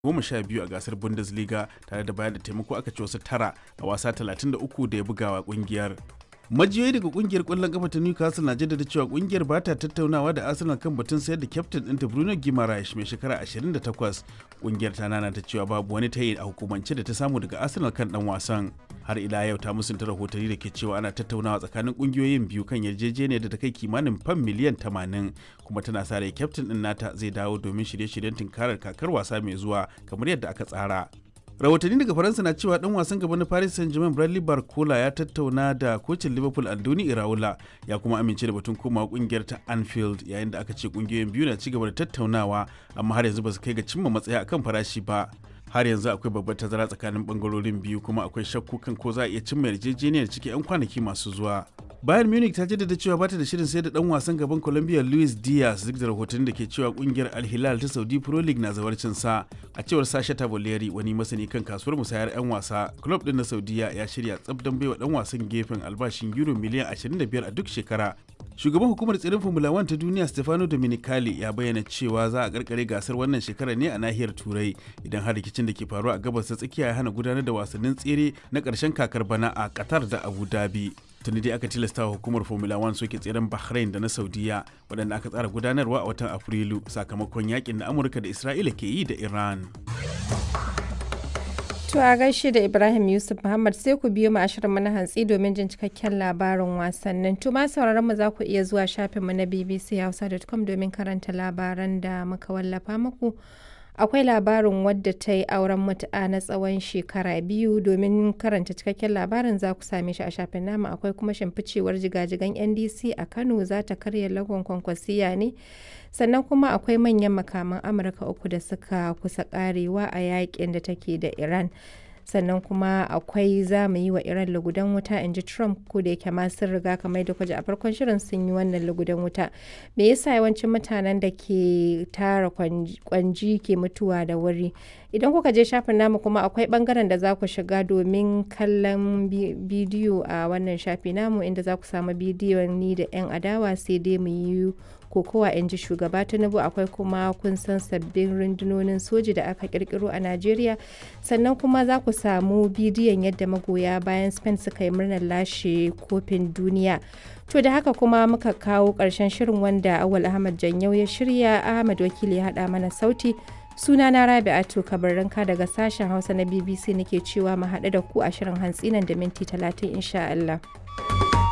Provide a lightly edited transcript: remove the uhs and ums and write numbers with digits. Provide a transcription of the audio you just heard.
12 a gasar Bundesliga tare da bayar da taimako aka ci wasu 9 a wasa 33 da ya bugawa kungiyar. Majiyoyi daga kungiyar kwallon kafa ta Newcastle na jaddada cewa kungiyar ba ta tattaunawa da Arsenal kan batun sayar da kyaftin ɗinta Bruno Guimaraes mai shekara 28. Kungiyar ta nana ta cewa babu wani tayi a hukumance da ta samu daga Arsenal kan dan wasan. Har ila yau ta musunta rahotanni da ke cewa ana tattaunawa tsakanin kungiyoyin biyu kan yarjejeniyar da ta kai kimanin fam miliyan 80 kuma tana sa rai kyaftin ɗin nata zai dawo domin shirye-shiryen tunkarar kakar wasa mai zuwa kamar yadda aka tsara. Rahotanni daga Faransa na cewa dan wasan gaba na Paris Saint-Germain Bradley Barcola ya tattauna da kocin Liverpool Andoni Iraola ya kuma amince da batun komawa kungiyar ta Anfield yayin da aka ce kungiyoyin biyu na cigaba da tattaunawa amma har yanzu ba su kai ga cimma matsaya akan farashi ba. Har yanzu akwai babbar tazara tsakanin bangarorin biyu kuma akwai shakku kan ko za a iya cimma yarjejeniyar cikin 'yan kwanaki masu zuwa. Bayern Munich ta jaddada cewa bata da shirin sayar da dan wasan gaban Colombia Luis Diaz duk da rahotannin da ke cewa kungiyar Al Hilal ta Saudi Pro League na zawarcin sa. A cewar Sasha Tavoleri wani masani kan kasuwar musayar 'yan wasa, club din na Saudiya ya shirya tsab don baiwa dan wasan gefen albashin euro miliyan 25 a duk shekara. Shugaban hukumar tsirin Formula 1 ta duniya Stefano Domenicali ya bayyana cewa za a karkare gasar wannan shekarar ne a nahiyar Turai idan har rikicin da ke faruwa a gabas ta tsakiya ya hana gudanar da wasannin tsere na ƙarshen kakar bana a Qatar da Abu Dhabi. Tuni dai aka tilasta wa hukumar Formula 1 soke tseren Bahrain da na Saudiya waɗanda aka tsara gudanarwa a watan Afrilu sakamakon yakin da Amurka da Isra'ila ke yi da Iran. To a gaishe da Ibrahim Yusuf Muhammad sai ku biyo mu a shirin na hantsi domin jin cikakken labarin wasannin. To ma sauraron mu za ku iya zuwa shafin mu na bbchausa.com domin karanta labaran da muka wallafa muku. Akwai labarin wadda ta yi auren mutu'a na tsawon shekara 2 domin karanta cikakken labarin za ku same shi a shafin namu. Akwai kuma shimficewar jigajigan NDC a Kano za ta karya lagon kwankwasiya ne. Sannan kuma akwai manyan makaman Amurka 3 da suka kusa karewa a yakin da take da Iran. Sannan kuma akwai za mu yi wa Iran lugudan wuta in ji Trump ko da yake ma sun riga kamar da kwaje a farkon shirin sun yi wannan lugudan wuta. Me yasa yawancin mutanen da ke tara kwanji ke mutuwa da wuri? Idan kuka je shafin namu kuma akwai bangaren da za ku shiga domin kallon bidiyo a wannan shafi namu inda za ku samu bidiyon ni da 'yan adawa sai dai mu yi kokowa in ji shugaba Tinubu. Akwai kuma kun san sabbin rundunonin soji da aka kirkiro a Najeriya sannan kuma za ku samu bidiyon yadda magoya bayan Spain suka yi murnar lashe kofin duniya. To da haka kuma muka kawo ƙarshen shirin wanda Awal Ahmad Janyau ya shirya, Ahmad Wakili ya haɗa mana sauti. Suna na Rabi'atu Kabarranka daga sashen Hausa na BBC nake cewa mu haɗu da ku a shirin hantsi nan da minti 30 insha Allah.